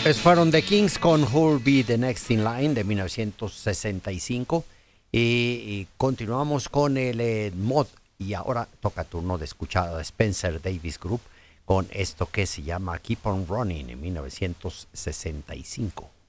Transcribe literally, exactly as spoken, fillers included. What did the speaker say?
Es fueron The Kings con Who'll Be the Next in Line de mil novecientos sesenta y cinco. Y, y continuamos con el eh, mod. Y ahora toca turno de escuchar a Spencer Davis Group con esto que se llama Keep on Running en mil novecientos sesenta y cinco.